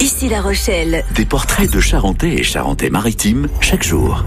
Ici La Rochelle. Des portraits de Charentais et Charentais-Maritimes chaque jour.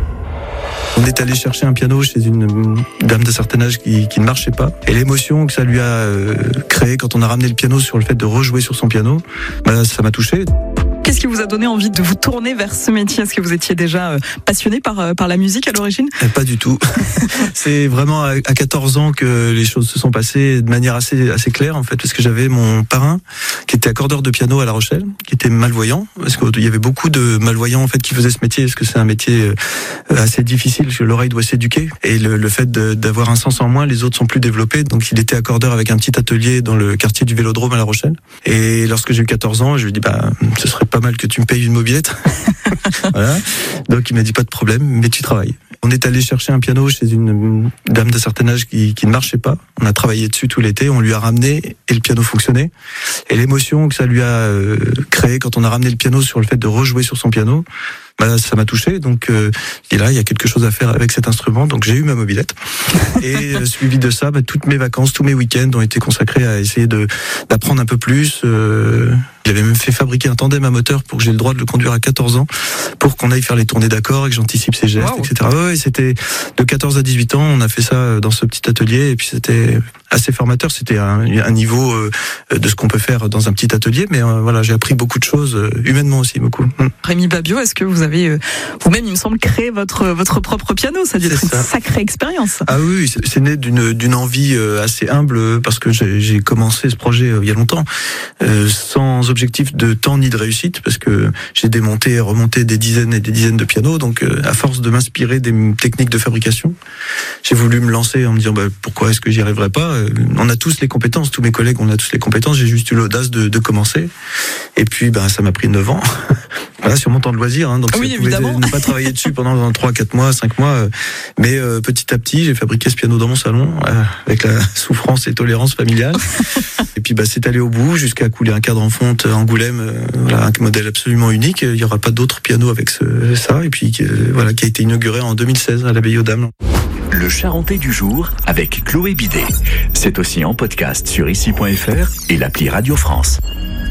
On est allé chercher un piano chez une dame d'un certain âge qui ne marchait pas. Et l'émotion que ça lui a créé quand on a ramené le piano sur le fait de rejouer sur son piano, ça m'a touché. Qu'est-ce qui vous a donné envie de vous tourner vers ce métier ? Est-ce que vous étiez déjà passionné par la musique à l'origine ? Pas du tout. C'est vraiment à 14 ans que les choses se sont passées de manière assez claire, en fait, parce que j'avais mon parrain qui était accordeur de piano à La Rochelle, qui était malvoyant, parce qu'il y avait beaucoup de malvoyants en fait qui faisaient ce métier, parce que c'est un métier assez difficile, parce que l'oreille doit s'éduquer, et le fait d'avoir un sens en moins, les autres sont plus développés, donc il était accordeur avec un petit atelier dans le quartier du Vélodrome à La Rochelle. Et lorsque j'ai eu 14 ans, je lui ai dit ce serait pas mal que tu me payes une mobilette. Voilà. Donc il m'a dit pas de problème, mais tu travailles. On est allé chercher un piano chez une dame d'un certain âge qui ne marchait pas. On a travaillé dessus tout l'été, on lui a ramené et le piano fonctionnait. Et l'émotion que ça lui a créé quand on a ramené le piano sur le fait de rejouer sur son piano, ça m'a touché. Donc et là, il y a quelque chose à faire avec cet instrument. Donc j'ai eu ma mobilette. Et suivi de ça, toutes mes vacances, tous mes week-ends ont été consacrés à essayer d'apprendre un peu plus. J'avais même fait fabriquer un tandem à moteur pour que j'ai le droit de le conduire à 14 ans, pour qu'on aille faire les tournées d'accords et que j'anticipe ses gestes, wow. etc. Ouais, c'était de 14 à 18 ans, on a fait ça dans ce petit atelier, et puis c'était assez formateur. C'était un niveau de ce qu'on peut faire dans un petit atelier, mais voilà, j'ai appris beaucoup de choses, humainement aussi, beaucoup. Rémi Babio, est-ce que vous avez vous-même, il me semble, créé votre propre piano ? Ça a dû être une sacrée expérience. Ah oui, c'est né d'une envie assez humble, parce que j'ai commencé ce projet il y a longtemps, sans objectif de temps ni de réussite, parce que j'ai démonté et remonté des dizaines et des dizaines de pianos, donc à force de m'inspirer des techniques de fabrication, j'ai voulu me lancer en me disant pourquoi est-ce que j'y arriverais pas ? On a tous les compétences, tous mes collègues, on a tous les compétences, j'ai juste eu l'audace de commencer, et puis ça m'a pris 9 ans. Voilà, sur mon temps de loisir, donc oui, je pouvais ne pas travailler dessus pendant 3, 4 mois, 5 mois, mais petit à petit, j'ai fabriqué ce piano dans mon salon, avec la souffrance et tolérance familiale. Et puis c'est allé au bout jusqu'à couler un cadre en fonte à Angoulême, un modèle absolument unique. Il n'y aura pas d'autres pianos avec ça. Et puis qui a été inauguré en 2016 à l'Abbaye aux Dames. Le Charentais du jour avec Chloé Bidet. C'est aussi en podcast sur ici.fr et l'appli Radio France.